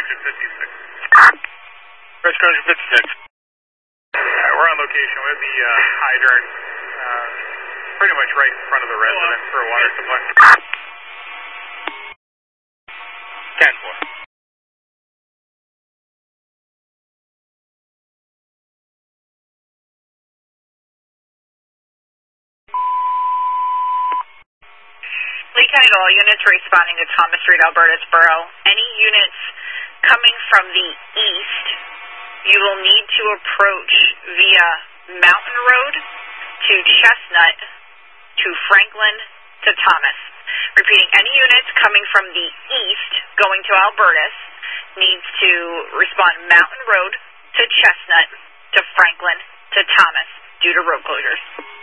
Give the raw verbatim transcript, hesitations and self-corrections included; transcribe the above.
Junction fifty-six. West Junction fifty-six. Uh, we're on location with the uh, hydrant, uh, pretty much right in front of the residence for a water supply. ten four. Lee County to all units responding to Thomas Street, Alberta's Borough. Any units coming from the east, you will need to approach via Mountain Road to Chestnut to Franklin to Thomas. Repeating, any units coming from the east going to Albertus needs to respond Mountain Road to Chestnut to Franklin to Thomas due to road closures.